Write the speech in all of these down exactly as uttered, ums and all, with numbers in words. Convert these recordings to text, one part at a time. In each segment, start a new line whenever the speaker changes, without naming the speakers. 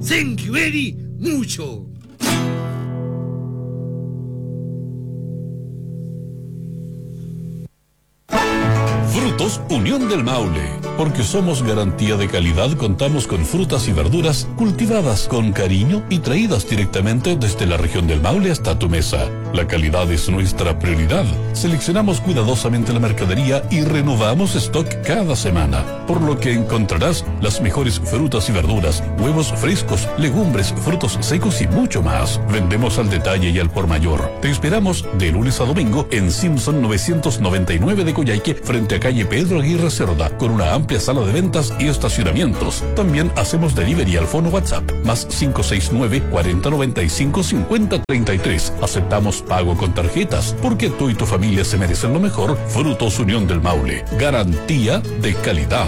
Thank you very mucho.
Frutos Unión del Maule. Porque somos garantía de calidad, contamos con frutas y verduras cultivadas con cariño y traídas directamente desde la región del Maule hasta tu mesa. La calidad es nuestra prioridad. Seleccionamos cuidadosamente la mercadería y renovamos stock cada semana, por lo que encontrarás las mejores frutas y verduras, huevos frescos, legumbres, frutos secos y mucho más. Vendemos al detalle y al por mayor. Te esperamos de lunes a domingo en Simpson novecientos noventa y nueve de Coyhaique, frente a calle Pedro Aguirre Cerda, con una amplia sala de ventas y estacionamientos. También hacemos delivery al fono WhatsApp, más cinco seis nueve, cuarenta noventa y cinco, cincuenta treinta y tres. Aceptamos pago con tarjetas, porque tú y tu familia se merecen lo mejor. Frutos Unión del Maule, garantía de calidad.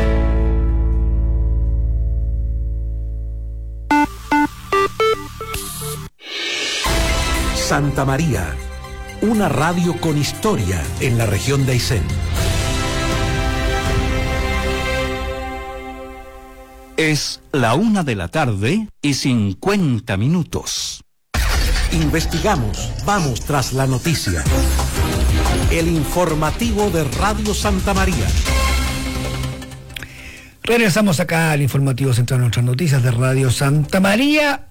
Santa María, una radio con historia en la región de Aysén.
Es la una de la tarde y cincuenta minutos.
Investigamos, vamos tras la noticia. El informativo de Radio Santa María.
Regresamos acá al informativo central de nuestras noticias de Radio Santa María.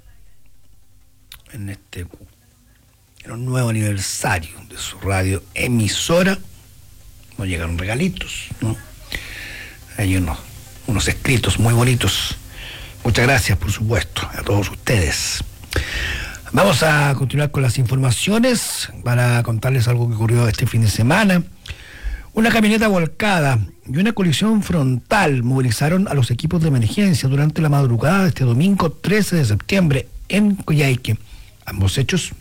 En este en un nuevo aniversario de su radio emisora. Nos llegaron regalitos, ¿no? Hay unos, unos escritos muy bonitos. Muchas gracias, por supuesto, a todos ustedes. Vamos a continuar con las informaciones para contarles algo que ocurrió este fin de semana. Una camioneta volcada y una colisión frontal movilizaron a los equipos de emergencia durante la madrugada de este domingo trece de septiembre en Coyhaique. Ambos hechos,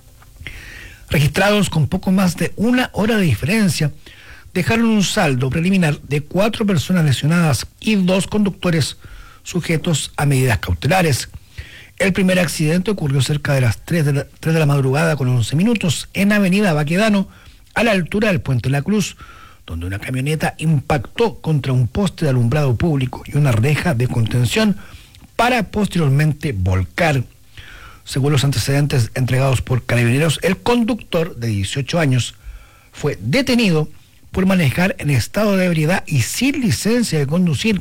registrados con poco más de una hora de diferencia, dejaron un saldo preliminar de cuatro personas lesionadas y dos conductores sujetos a medidas cautelares. El primer accidente ocurrió cerca de las tres de la, tres de la madrugada con once minutos en Avenida Baquedano, a la altura del Puente La Cruz, donde una camioneta impactó contra un poste de alumbrado público y una reja de contención para posteriormente volcar. Según los antecedentes entregados por Carabineros, el conductor de dieciocho años fue detenido por manejar en estado de ebriedad y sin licencia de conducir.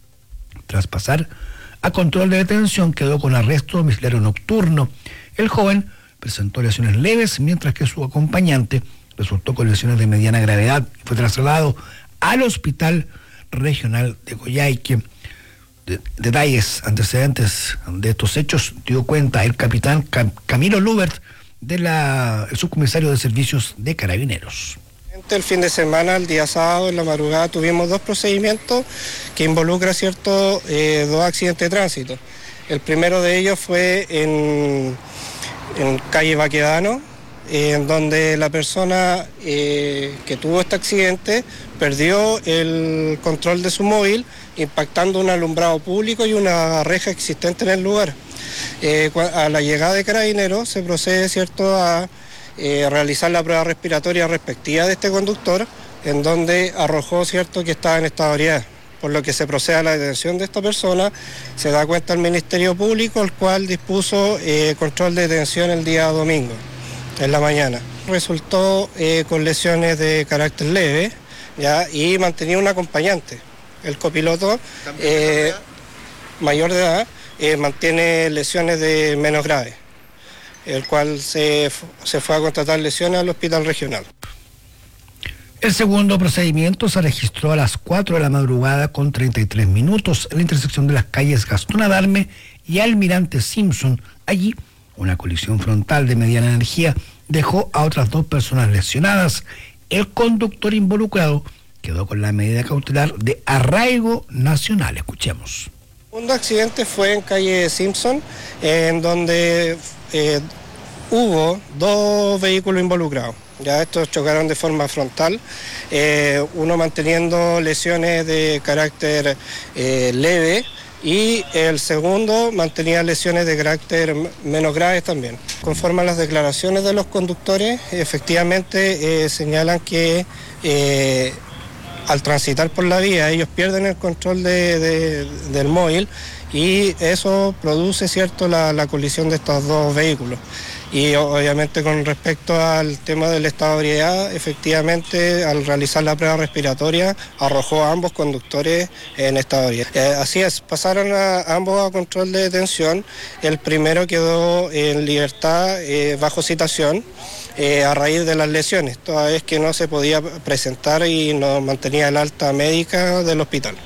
Tras pasar a control de detención, quedó con arresto domiciliario nocturno. El joven presentó lesiones leves, mientras que su acompañante resultó con lesiones de mediana gravedad y fue trasladado al Hospital Regional de Coyhaique. De, detalles, antecedentes de estos hechos dio cuenta el capitán Cam, Camilo Lubert, de la, el subcomisario de servicios de Carabineros.
El fin de semana, el día sábado, en la madrugada, tuvimos dos procedimientos que involucran cierto, eh, dos accidentes de tránsito. El primero de ellos fue en, en calle Baquedano, eh, en donde la persona eh, que tuvo este accidente perdió el control de su móvil, impactando un alumbrado público y una reja existente en el lugar. Eh, a la llegada de Carabineros se procede, cierto, a eh, realizar la prueba respiratoria respectiva de este conductor, en donde arrojó, cierto, que estaba en estado de ebriedad, por lo que se procede a la detención de esta persona. Se da cuenta el Ministerio Público, el cual dispuso eh, control de detención el día domingo, en la mañana. Resultó eh, con lesiones de carácter leve, ¿ya? Y mantenía un acompañante. El copiloto, eh, mayor de edad, eh, mantiene lesiones de menos graves, el cual se, se fue a constatar lesiones al hospital regional.
El segundo procedimiento se registró a las cuatro de la madrugada con treinta y tres minutos en la intersección de las calles Gastón Adarme y Almirante Simpson. Allí, una colisión frontal de mediana energía dejó a otras dos personas lesionadas. El conductor involucrado quedó con la medida cautelar de arraigo nacional. Escuchemos.
El segundo accidente fue en calle Simpson, en donde eh, hubo dos vehículos involucrados. Ya estos chocaron de forma frontal, eh, uno manteniendo lesiones de carácter eh, leve y el segundo mantenía lesiones de carácter menos graves también. Conforme a las declaraciones de los conductores, efectivamente eh, señalan que eh, al transitar por la vía ellos pierden el control de, de, del móvil y eso produce, ¿cierto?, la, la colisión de estos dos vehículos. Y obviamente con respecto al tema del estado de ebriedad, efectivamente al realizar la prueba respiratoria arrojó a ambos conductores en estado de ebriedad. Eh, así es, pasaron a, ambos a control de detención. El primero quedó en libertad eh, bajo citación eh, a raíz de las lesiones, toda vez que no se podía presentar y no mantenía el alta médica del hospital.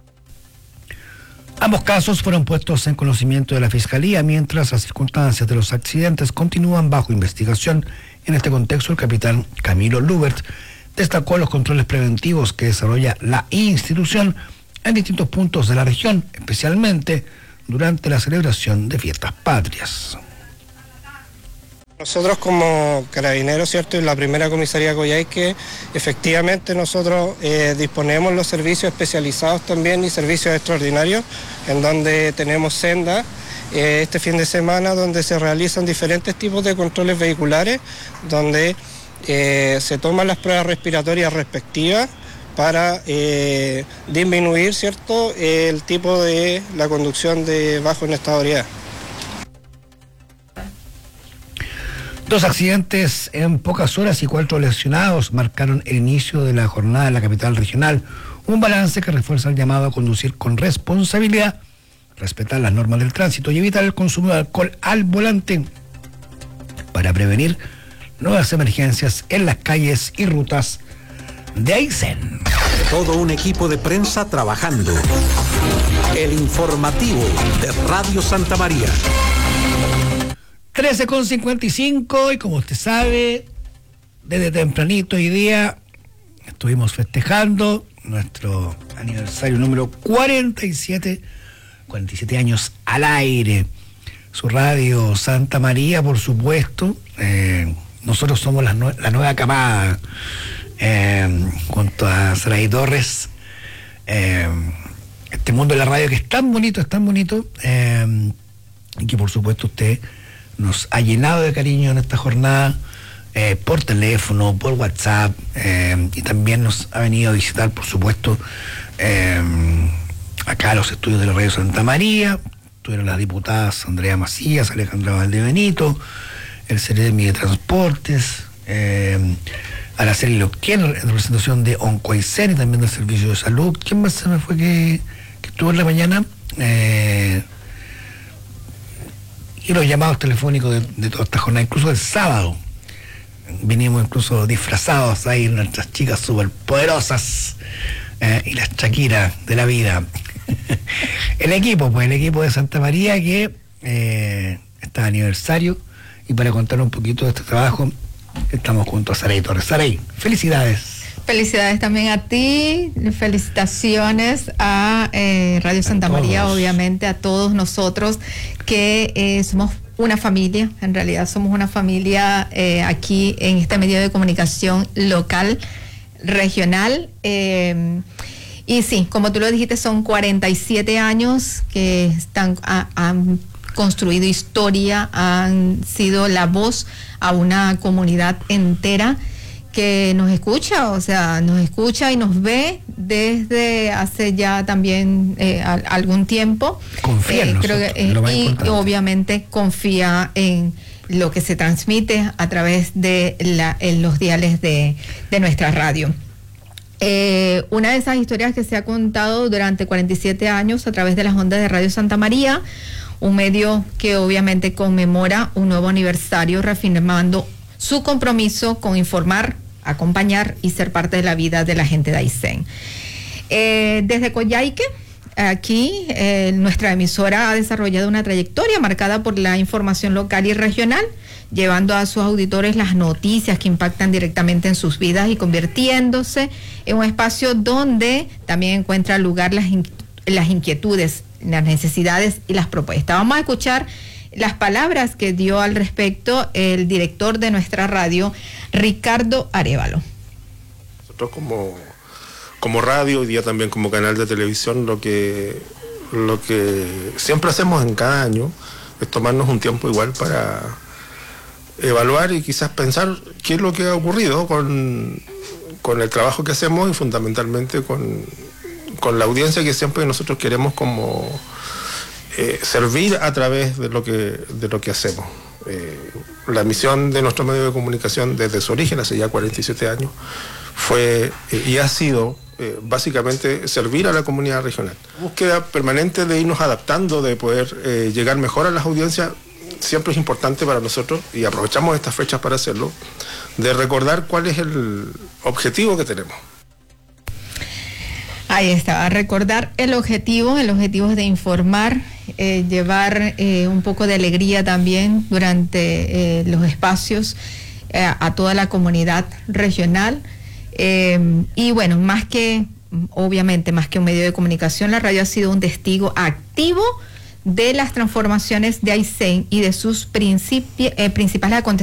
Ambos casos fueron puestos en conocimiento de la Fiscalía, mientras las circunstancias de los accidentes continúan bajo investigación. En este contexto, el capitán Camilo Lubert destacó los controles preventivos que desarrolla la institución en distintos puntos de la región, especialmente durante la celebración de fiestas patrias.
Nosotros como carabineros, ¿cierto?, y la primera comisaría Coyhaique, efectivamente nosotros eh, disponemos los servicios especializados también y servicios extraordinarios, en donde tenemos senda eh, este fin de semana, donde se realizan diferentes tipos de controles vehiculares, donde eh, se toman las pruebas respiratorias respectivas para eh, disminuir, ¿cierto?, el tipo de la conducción de bajo en estado de ebriedad.
Dos accidentes en pocas horas y cuatro lesionados marcaron el inicio de la jornada en la capital regional. Un balance que refuerza el llamado a conducir con responsabilidad, respetar las normas del tránsito y evitar el consumo de alcohol al volante para prevenir nuevas emergencias en las calles y rutas de Aysén.
Todo un equipo de prensa trabajando. El informativo de Radio Santa María.
trece con cincuenta y cinco y como usted sabe, desde tempranito hoy día estuvimos festejando nuestro aniversario número cuarenta y siete, cuarenta y siete años al aire. Su radio Santa María, por supuesto. Eh, nosotros somos la, nue- la nueva camada, eh, junto a Saray Torres. Eh, este mundo de la radio que es tan bonito, es tan bonito, eh, y que por supuesto usted nos ha llenado de cariño en esta jornada, eh, por teléfono, por WhatsApp, eh, y también nos ha venido a visitar, por supuesto, eh, acá a los estudios de la Radio Santa María. Tuvieron las diputadas Andrea Macías, Alejandra Valdebenito, el Ceremi de Transportes, eh, Araceli Loctien, en representación de Oncoaicén y también del Servicio de Salud. ¿Quién más se me fue que, que estuvo en la mañana? Eh, y los llamados telefónicos de, de toda esta jornada, incluso el sábado. Vinimos incluso disfrazados ahí, nuestras chicas superpoderosas eh, y las Shakira de la vida. El equipo, pues el equipo de Santa María que eh, está de aniversario, y para contar un poquito de este trabajo estamos junto a Saray Torres. Saray, felicidades.
Felicidades también a ti, felicitaciones a eh, Radio Santa María, obviamente a todos nosotros que eh, somos una familia, en realidad somos una familia eh, aquí en este medio de comunicación local, regional, eh, y sí, como tú lo dijiste, son cuarenta y siete años que están, a, han construido historia, han sido la voz a una comunidad entera que nos escucha, o sea, nos escucha y nos ve desde hace ya también eh, a, algún tiempo.
Confía en
eh,
nosotros,
creo que, eh,
lo más
y
importante.
obviamente confía en lo que se transmite a través de la, en los diales de, de nuestra radio. Eh, una de esas historias que se ha contado durante cuarenta y siete años a través de las ondas de Radio Santa María, un medio que obviamente conmemora un nuevo aniversario, reafirmando su compromiso con informar, acompañar y ser parte de la vida de la gente de Aysén. Eh, desde Coyhaique, aquí eh, nuestra emisora ha desarrollado una trayectoria marcada por la información local y regional, llevando a sus auditores las noticias que impactan directamente en sus vidas y convirtiéndose en un espacio donde también encuentra lugar las, in- las inquietudes, las necesidades y las propuestas. Vamos a escuchar las palabras que dio al respecto el director de nuestra radio, Ricardo Arévalo.
Nosotros como, como radio, hoy día también como canal de televisión, lo que, lo que siempre hacemos en cada año es tomarnos un tiempo igual para evaluar y quizás pensar qué es lo que ha ocurrido con, con el trabajo que hacemos y fundamentalmente con, con la audiencia que siempre nosotros queremos como eh, servir a través de lo que, de lo que hacemos. Eh, la misión de nuestro medio de comunicación desde su origen, hace ya cuarenta y siete años, fue eh, y ha sido eh, básicamente servir a la comunidad regional. Búsqueda permanente de irnos adaptando, de poder eh, llegar mejor a las audiencias, siempre es importante para nosotros, y aprovechamos estas fechas para hacerlo, de recordar cuál es el objetivo que tenemos.
Ahí está, recordar el objetivo, el objetivo es de informar, eh, llevar eh, un poco de alegría también durante eh, los espacios eh, a toda la comunidad regional. Eh, y bueno, más que, obviamente, más que un medio de comunicación, la radio ha sido un testigo activo de las transformaciones de Aysén y de sus principi- eh, principales acontecimientos